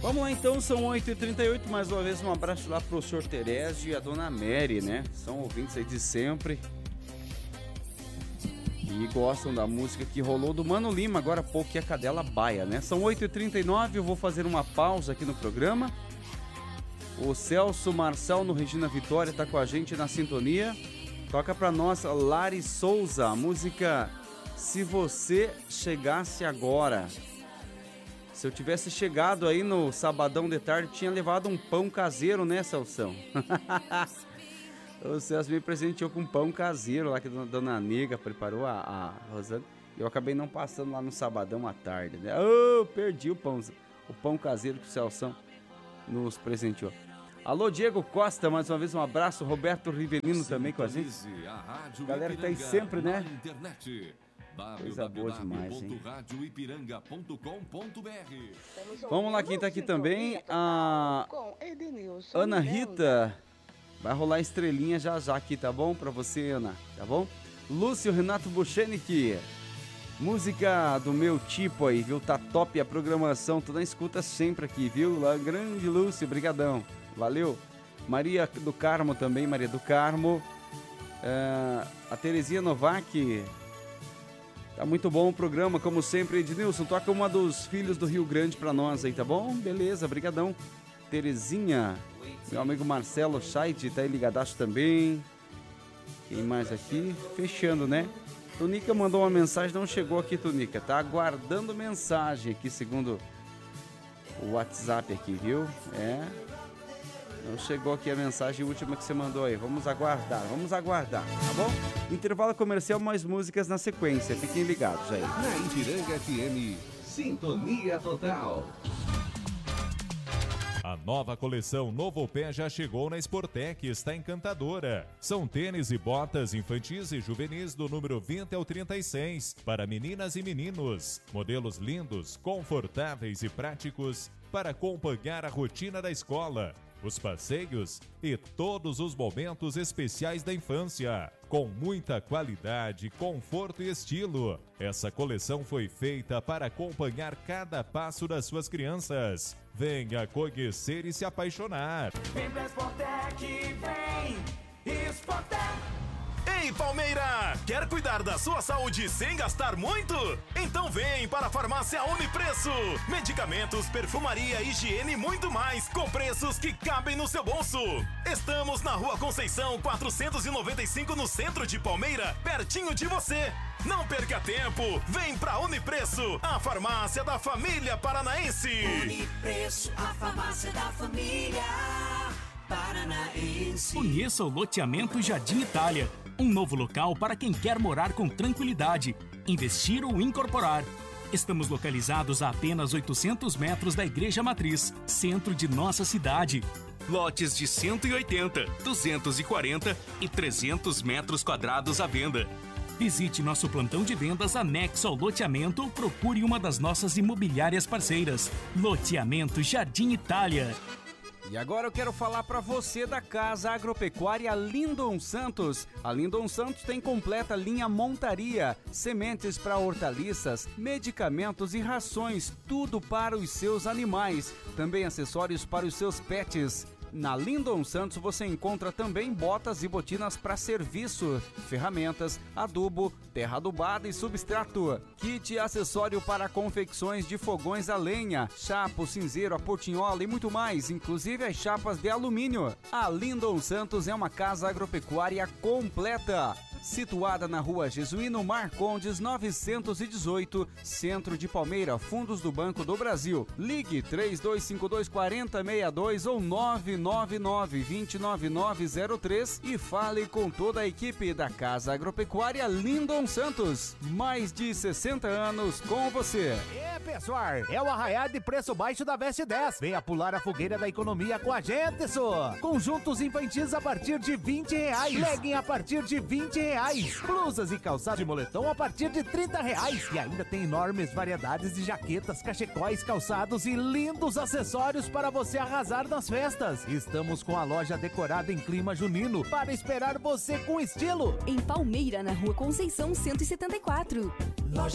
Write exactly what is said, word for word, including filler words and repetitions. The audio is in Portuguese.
Vamos lá então, são oito e trinta e oito, mais uma vez um abraço lá pro senhor Terésio e a dona Mary, né? São ouvintes aí de sempre e gostam da música que rolou do Mano Lima agora há pouco, que é Cadela Baia, né? São oito e trinta e nove, eu vou fazer uma pausa aqui no programa. O Celso Marçal no Regina Vitória tá com a gente na sintonia. Toca pra nós Lari Souza, a música Se Você Chegasse Agora. Se eu tivesse chegado aí no sabadão de tarde, tinha levado um pão caseiro, né, Celção? O Celso me presenteou com um pão caseiro lá que a dona Nega preparou, a, a Rosana. E eu acabei não passando lá no sabadão à tarde, né? Oh, perdi o pão, o pão caseiro que o Celção nos presenteou. Alô, Diego Costa, mais uma vez um abraço. Roberto Rivelino também com a gente. A galera que tá aí sempre, né? Coisa boa demais, hein? Vamos lá, quem tá aqui também, a Ana Rita. Vai rolar estrelinha já já aqui, tá bom? Pra você, Ana, tá bom? Lúcio Renato Buchenik. Música do meu tipo aí, viu? Tá top a programação, tô na escuta sempre aqui, viu? Lá, grande Lúcio, brigadão. Valeu. Maria do Carmo também, Maria do Carmo. Uh, a Terezinha Novak. Tá muito bom o programa, como sempre. Ednilson, toca uma dos filhos do Rio Grande pra nós aí, tá bom? Beleza, brigadão. Terezinha. Meu amigo Marcelo Scheidt tá aí ligadaço também. Quem mais aqui? Fechando, né? Tunica mandou uma mensagem, não chegou aqui, Tunica. Tá aguardando mensagem aqui, segundo o WhatsApp aqui, viu? É... Não chegou aqui a mensagem última que você mandou aí. Vamos aguardar, vamos aguardar, tá bom? Intervalo comercial, mais músicas na sequência. Fiquem ligados aí. Na Ipiranga F M, Sintonia Total. A nova coleção Novo Pé já chegou na Sportec e está encantadora. São tênis e botas infantis e juvenis do número vinte ao trinta e seis para meninas e meninos. Modelos lindos, confortáveis e práticos para acompanhar a rotina da escola, os passeios e todos os momentos especiais da infância. Com muita qualidade, conforto e estilo. Essa coleção foi feita para acompanhar cada passo das suas crianças. Venha conhecer e se apaixonar. Vem pra Sportec, vem! Sportec! Ei, Palmeira! Quer cuidar da sua saúde sem gastar muito? Então vem para a Farmácia Unipreço. Medicamentos, perfumaria, higiene e muito mais, com preços que cabem no seu bolso. Estamos na Rua Conceição quatrocentos e noventa e cinco, no centro de Palmeira, pertinho de você. Não perca tempo, vem pra Unipreço, a farmácia da família paranaense. Unipreço, a farmácia da família paranaense. Conheça o loteamento Jardim Itália. Um novo local para quem quer morar com tranquilidade, investir ou incorporar. Estamos localizados a apenas oitocentos metros da Igreja Matriz, centro de nossa cidade. Lotes de cento e oitenta, duzentos e quarenta e trezentos metros quadrados à venda. Visite nosso plantão de vendas anexo ao loteamento ou procure uma das nossas imobiliárias parceiras. Loteamento Jardim Itália. E agora eu quero falar para você da Casa Agropecuária Lindon Santos. A Lindon Santos tem completa linha montaria, sementes para hortaliças, medicamentos e rações, tudo para os seus animais. Também acessórios para os seus pets. Na Lindon Santos você encontra também botas e botinas para serviço, ferramentas, adubo, terra adubada e substrato, kit acessório para confecções de fogões a lenha, chapo, cinzeiro, a portinhola e muito mais, inclusive as chapas de alumínio. A Lindon Santos é uma casa agropecuária completa. Situada na Rua Jesuíno Marcondes novecentos e dezoito, Centro de Palmeira, Fundos do Banco do Brasil. Ligue três dois cinco dois, quatro zero seis dois ou nove nove nove, dois nove nove zero três e fale com toda a equipe da Casa Agropecuária Lindon Santos. Mais de sessenta anos com você. É, pessoal, é o arraiado de preço baixo da Veste dez. Venha pular a fogueira da economia com a gente, só. Conjuntos infantis a partir de vinte reais. Legging a partir de vinte reais. Blusas e calçados de moletom a partir de trinta reais. E ainda tem enormes variedades de jaquetas, cachecóis, calçados e lindos acessórios para você arrasar nas festas. Estamos com a loja decorada em clima junino para esperar você com estilo. Em Palmeira, na Rua Conceição cento e setenta e quatro. Loja